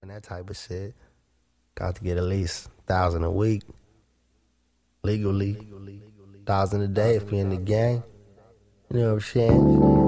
and that type of shit. Got to get at least 1,000 a week, legally, 1,000 a day if you're in the gang. You know what I'm saying?